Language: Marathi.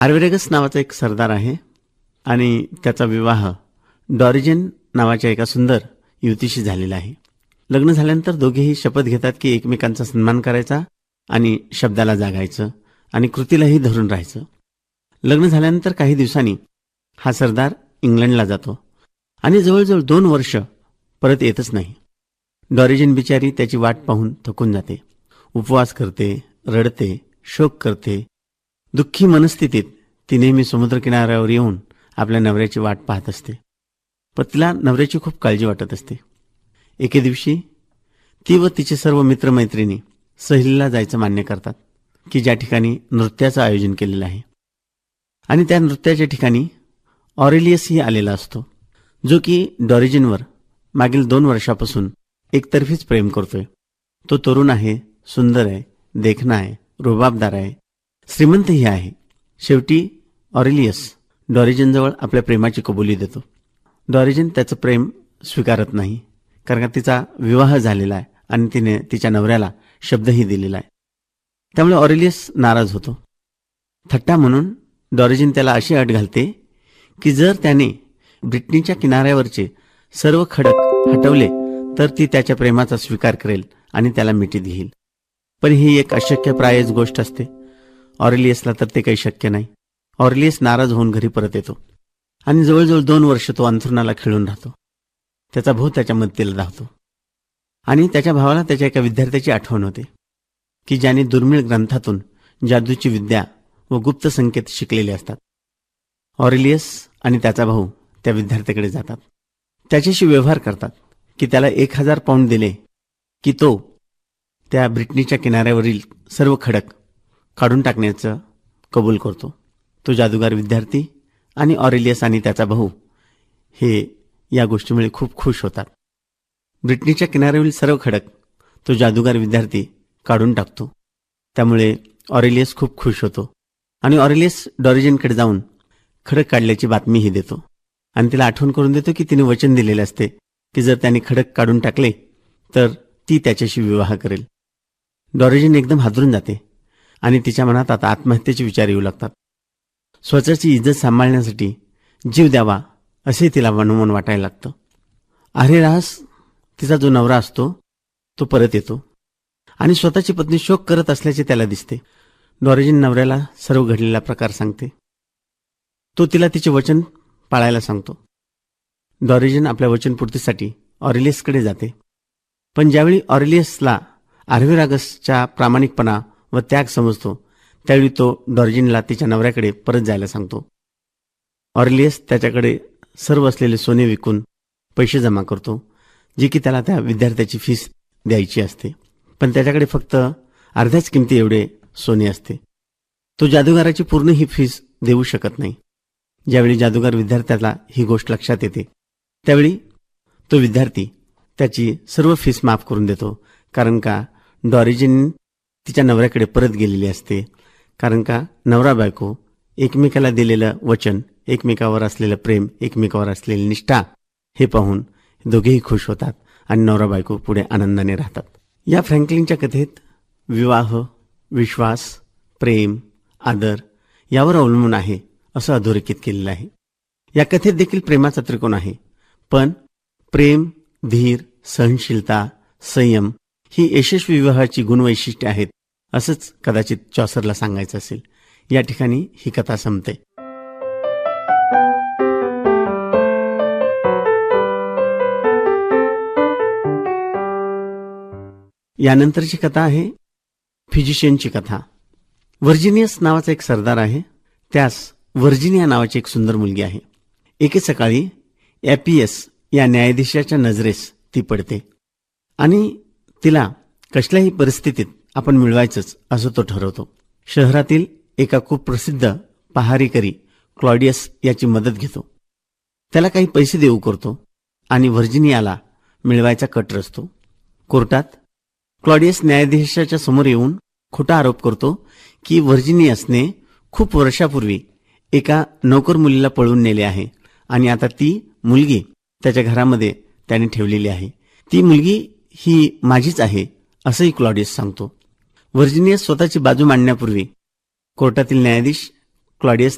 आर्व्हिरेगस नावाचा एक सरदार आहे आणि त्याचा विवाह डॉरिजन नावाच्या एका सुंदर युवतीशी झालेला आहे. लग्न झाल्यानंतर दोघेही शपथ घेतात की एकमेकांचा सन्मान करायचा आणि शब्दाला जागायचं आणि कृतीलाही धरून राहायचं. लग्न झाल्यानंतर काही दिवसांनी हा सरदार इंग्लंडला जातो आणि जवळजवळ 2 वर्ष परत येतच नाही. डॉरिजन बिचारी त्याची वाट पाहून थकून जाते. उपवास करते, रडते, शोक करते. दुःखी मनस्थितीत ती नेहमी समुद्रकिनाऱ्यावर येऊन आपल्या नवऱ्याची वाट पाहत असते. पण तिला नवऱ्याची खूप काळजी वाटत असते. एके दिवशी ती व तिचे सर्व मित्रमैत्रिणी सहलीला जायचं मान्य करतात की ज्या ठिकाणी नृत्याचं आयोजन केलेलं आहे. आणि त्या नृत्याच्या ठिकाणी ऑरेलियसही आलेला असतो, जो की डॉरिजनवर मागील 2 वर्षापासून एकतर्फीच प्रेम करतोय. तो तरुण आहे, सुंदर आहे, देखणा आहे, रुबाबदार आहे, श्रीमंतही आहे. शेवटी ऑरेलियस डॉरिजनजवळ आपल्या प्रेमाची कबुली देतो. डॉरिजन त्याचं प्रेम स्वीकारत नाही, कारण तिचा विवाह झालेला आहे आणि तिने तिच्या नवऱ्याला शब्दही दिलेला आहे. त्यामुळे ऑरेलियस नाराज होतो. थट्टा म्हणून डॉरिजन त्याला अशी अट घालते की जर त्याने ब्रिटनीच्या किनाऱ्यावरचे सर्व खडक हटवले तर ती त्याच्या प्रेमाचा स्वीकार करेल आणि त्याला मिठीत घेईल. पण ही एक अशक्यप्रायच गोष्ट असते. ऑरेलियसला तर ते काही शक्य नाही. ऑरेलियस नाराज होऊन घरी परत येतो आणि जवळजवळ 2 वर्ष तो अंथरुणाला खिळून राहतो. त्याचा भाऊ त्याच्या मदतीला धावतो आणि त्याच्या भावाला त्याच्या एका विद्यार्थ्याची आठवण होते की ज्याने दुर्मिळ ग्रंथातून जादूची विद्या व गुप्त संकेत शिकलेले असतात. ऑरेलियस आणि त्याचा भाऊ त्या विद्यार्थ्याकडे जातात. त्याच्याशी व्यवहार करतात की त्याला 1000 पाऊंड दिले की तो त्या ब्रिटनीच्या किनाऱ्यावरील सर्व खडक काढून टाकण्याचं कबूल करतो. तो जादूगार विद्यार्थी आणि ऑरेलियस आणि त्याचा भाऊ हे या गोष्टीमुळे खूप खुश होतात. ब्रिटनीच्या किनाऱ्यावरील सर्व खडक तो जादूगार विद्यार्थी काढून टाकतो. त्यामुळे ऑरेलियस खूप खुश होतो आणि ऑरेलियस डॉरिजनकडे जाऊन खडक काढल्याची बातमीही देतो आणि तिला आठवण करून देतो की तिने वचन दिलेले असते की जर त्याने खडक काढून टाकले तर ती त्याच्याशी विवाह करेल. डॉरिजन एकदम हादरून जाते आणि तिच्या मनात आता आत्महत्येचे विचार येऊ लागतात. स्वतःची इज्जत सांभाळण्यासाठी जीव द्यावा असे तिला मनोमन वाटायला लागतं. आरेरास तिचा जो नवरा असतो तो परत येतो आणि स्वतःची पत्नी शोक करत असल्याचे त्याला दिसते. डॉरिजन नवऱ्याला सर्व घडलेला प्रकार सांगते. तो तिला तिचे वचन पाळायला सांगतो. डॉरिजन आपल्या वचनपूर्तीसाठी ऑरेलियसकडे जाते. पण ज्यावेळी ऑरेलियसला आर्व्हिरागसच्या प्रामाणिकपणा व त्याग समजतो त्यावेळी तो डॉरिजनला तिच्या नवऱ्याकडे परत जायला सांगतो. ऑरेलियस त्याच्याकडे सर्व असलेले सोने विकून पैसे जमा करतो, जे की त्याला त्या विद्यार्थ्याची फीस द्यायची असते. पण त्याच्याकडे फक्त अर्ध्याच किमती एवढे सोने असते. तो जादूगाराची पूर्ण ही फीस देऊ शकत नाही. ज्यावेळी जादूगार विद्यार्थ्याला ही गोष्ट लक्षात येते त्यावेळी तो विद्यार्थी त्याची सर्व फीस माफ करून देतो. कारण का डॉरिजन तिच्या नवऱ्याकडे परत गेलेली असते. कारण का नवरा बायको एकमेकाला दिलेलं वचन, एकमेकावर असलेलं प्रेम, एकमेकावर असलेली निष्ठा हे पाहून दोघेही खुश होतात आणि नवरा बायको पुढे आनंदाने राहतात. या फ्रँकलिनच्या कथेत विवाह, विश्वास, प्रेम, आदर यावर अवलंबून आहे असं अधोरेखित केलेलं आहे. या कथेत देखील प्रेमाचा त्रिकोण आहे. पण प्रेम, धीर, सहनशीलता, संयम ही यशस्वी विवाहाची गुणवैशिष्ट्ये आहेत असंच कदाचित चॉसरला सांगायचं असेल. या ठिकाणी ही कथा संपते. यानंतरची कथा आहे फिजिशियनची कथा. व्हर्जिनियस नावाचा एक सरदार आहे. त्यास व्हर्जिनिया नावाची एक सुंदर मुलगी आहे. एके सकाळी ॲपियस या न्यायाधीशाच्या नजरेस ती पडते आणि तिला कसल्याही परिस्थितीत आपण मिळवायचंच असं तो ठरवतो. शहरातील एका खूप प्रसिद्ध पहारेकरी क्लॉडियस याची मदत घेतो. त्याला काही पैसे देऊ करतो आणि व्हर्जिनियाला मिळवायचा कट रचतो. कोर्टात क्लॉडियस न्यायाधीशाच्या समोर येऊन खोटा आरोप करतो की व्हर्जिनियसने खूप वर्षापूर्वी एका नोकर मुलीला पळवून नेले आहे आणि आता ती मुलगी त्याच्या घरामध्ये त्याने ठेवलेली आहे. ती मुलगी ही माझीच आहे असंही क्लॉडियस सांगतो. व्हर्जिनियस स्वतःची बाजू मांडण्यापूर्वी कोर्टातील न्यायाधीश क्लॉडियसला